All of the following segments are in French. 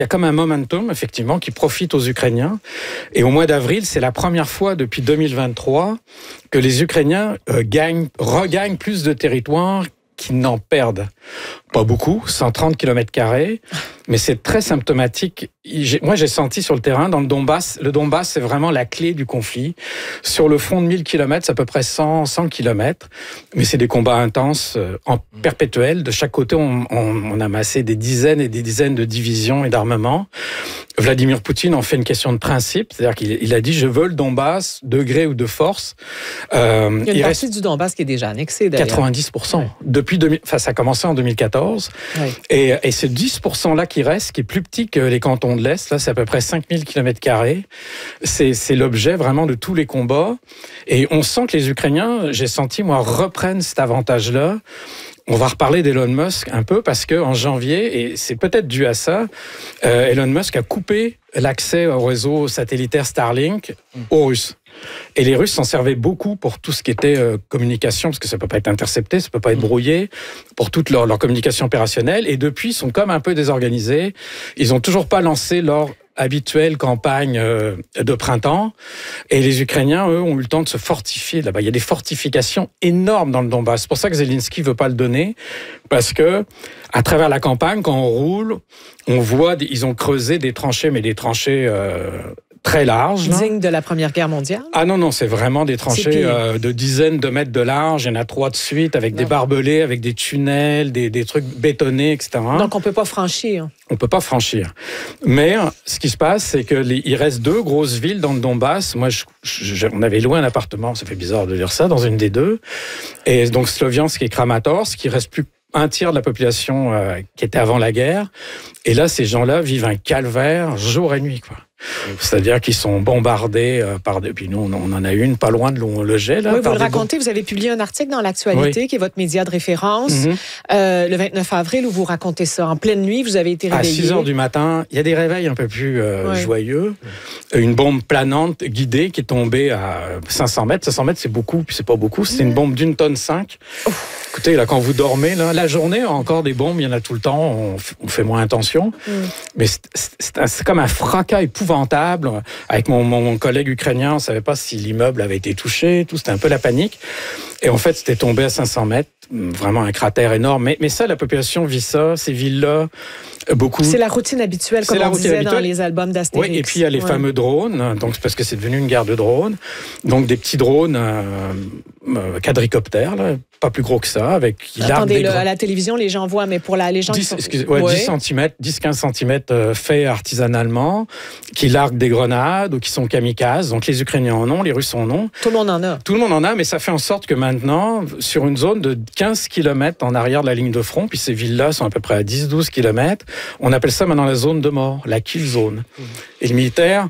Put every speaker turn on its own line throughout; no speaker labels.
Il y a comme un momentum, effectivement, qui profite aux Ukrainiens. Et au mois d'avril, c'est la première fois depuis 2023 que les Ukrainiens regagnent plus de territoire qu'ils n'en perdent. Pas beaucoup, 130 km², mais c'est très symptomatique. Moi, j'ai senti sur le terrain, dans le Donbass, c'est vraiment la clé du conflit. Sur le front de 1000 km, c'est à peu près 100 km, mais c'est des combats intenses, en perpétuel. De chaque côté, on a amassé des dizaines et des dizaines de divisions et d'armements. Vladimir Poutine en fait une question de principe, c'est-à-dire qu'il a dit « je veux le Donbass, de gré ou de force ».
Il y a une partie du Donbass qui est déjà annexée, d'ailleurs.
90%. Ouais. Depuis ça a commencé en 2014. Ouais. Et ce 10%-là qui reste, qui est plus petit que les cantons de l'Est, là, c'est à peu près 5000 km². C'est l'objet vraiment de tous les combats. Et on sent que les Ukrainiens, j'ai senti, moi, reprennent cet avantage-là. On va reparler d'Elon Musk un peu parce qu'en janvier, et c'est peut-être dû à ça, Elon Musk a coupé l'accès au réseau satellitaire Starlink aux Russes. Et les Russes s'en servaient beaucoup pour tout ce qui était communication, parce que ça ne peut pas être intercepté, ça ne peut pas être brouillé, pour toute leur communication opérationnelle. Et depuis, ils sont comme un peu désorganisés. Ils n'ont toujours pas lancé leur habituelle campagne de printemps. Et les Ukrainiens, eux, ont eu le temps de se fortifier là-bas. Il y a des fortifications énormes dans le Donbass. C'est pour ça que Zelensky ne veut pas le donner, parce que à travers la campagne, quand on roule, on voit, ils ont creusé des tranchées, mais des tranchées très larges.
Digne de la Première Guerre mondiale?
Ah non, c'est vraiment des tranchées de dizaines de mètres de large. Il y en a 3 de suite, avec des barbelés, avec des tunnels, des trucs bétonnés, etc.
Donc, on ne peut pas franchir.
On ne peut pas franchir. Mais ce qui se passe, c'est qu'il reste 2 grosses villes dans le Donbass. Moi, on avait loué un appartement, ça fait bizarre de dire ça, dans une des 2. Et donc, Sloviansk et Kramatorsk, il ne reste plus un tiers de la population qui était avant la guerre. Et là, ces gens-là vivent un calvaire jour et nuit, quoi. C'est-à-dire qu'ils sont bombardés puis nous, on en a une pas loin de le jet. Là,
oui, vous le racontez, vous avez publié un article dans l'Actualité, qui est votre média de référence, le 29 avril, où vous racontez ça. En pleine nuit, vous avez été réveillé.
À 6 heures du matin, il y a des réveils un peu plus joyeux. Une bombe planante guidée qui est tombée à 500 mètres. 500 mètres, c'est beaucoup, puis c'est pas beaucoup. C'est une bombe d'1,5 tonne. Écoutez, là, quand vous dormez, là, la journée, encore des bombes, il y en a tout le temps. On fait moins attention. Mais c'est comme un fracas épouvantable. Avec mon collègue ukrainien, on ne savait pas si l'immeuble avait été touché. C'était un peu la panique. Et en fait, c'était tombé à 500 mètres. Vraiment un cratère énorme. Mais ça, la population vit ça, ces villes-là, beaucoup.
C'est la routine habituelle, comme on disait dans les albums d'Astérix.
Oui, et puis il y a les fameux drones, donc parce que c'est devenu une guerre de drones. Donc des petits drones quadricoptères, là, pas plus gros que ça.
Attendez, à la télévision, les gens voient, mais pour les gens
10 cm, 10-15 cm faits artisanalement, qui larguent des grenades ou qui sont kamikazes. Donc les Ukrainiens en ont, les Russes en ont.
Tout le monde en a.
Tout le monde en a, mais ça fait en sorte que maintenant, sur une zone de 15 km en arrière de la ligne de front, puis ces villes-là sont à peu près à 10-12 km, on appelle ça maintenant la zone de mort, la kill zone. Et les militaires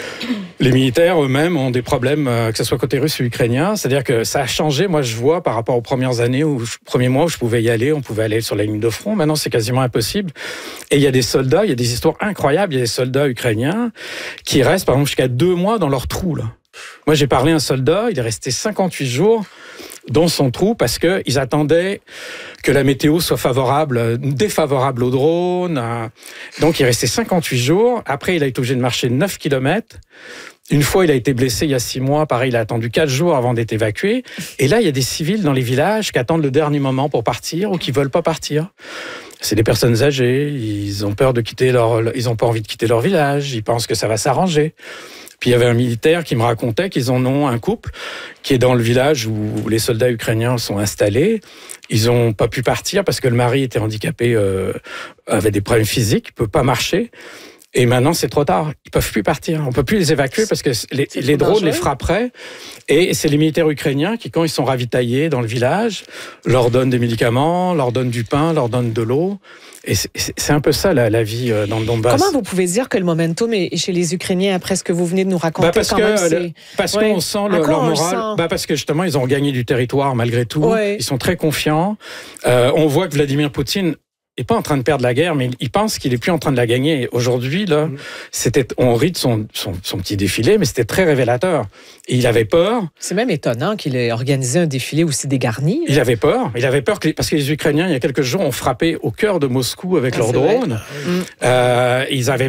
eux-mêmes ont des problèmes, que ce soit côté russe ou ukrainien. C'est-à-dire que ça a changé, moi je vois, par rapport aux premières années, premiers mois où je pouvais y aller, on pouvait aller sur la ligne de front. Maintenant, c'est quasiment impossible. Et il y a des soldats, il y a des histoires incroyables. Il y a des soldats ukrainiens qui restent, par exemple, jusqu'à 2 mois dans leur trou, là. Moi, j'ai parlé à un soldat, il est resté 58 jours dans son trou parce qu'ils attendaient que la météo soit défavorable aux drones. Donc, il est resté 58 jours. Après, il a été obligé de marcher 9 km. Une fois, il a été blessé il y a 6 mois. Pareil, il a attendu 4 jours avant d'être évacué. Et là, il y a des civils dans les villages qui attendent le dernier moment pour partir ou qui ne veulent pas partir. C'est des personnes âgées. Ils ont peur de ils n'ont pas envie de quitter leur village. Ils pensent que ça va s'arranger. Puis il y avait un militaire qui me racontait qu'ils en ont un couple qui est dans le village où les soldats ukrainiens sont installés. Ils n'ont pas pu partir parce que le mari était handicapé, avait des problèmes physiques, il ne peut pas marcher. Et maintenant, c'est trop tard. Ils ne peuvent plus partir. On ne peut plus les évacuer parce que les drones les frapperaient. Et c'est les militaires ukrainiens qui, quand ils sont ravitaillés dans le village, leur donnent des médicaments, leur donnent du pain, leur donnent de l'eau. Et c'est un peu ça, la vie dans le Donbass.
Comment vous pouvez dire que le momentum est chez les Ukrainiens après ce que vous venez de nous raconter?
Parce qu'on sent leur moral. Parce que justement, ils ont gagné du territoire malgré tout. Ouais. Ils sont très confiants. On voit que Vladimir Poutine n'est pas en train de perdre la guerre, mais il pense qu'il est plus en train de la gagner. Aujourd'hui, là, on rit de son petit défilé, mais c'était très révélateur. Et il avait peur.
C'est même étonnant qu'il ait organisé un défilé aussi dégarni.
Il avait peur. Parce que les Ukrainiens, il y a quelques jours, ont frappé au cœur de Moscou avec leurs drones. Ils avaient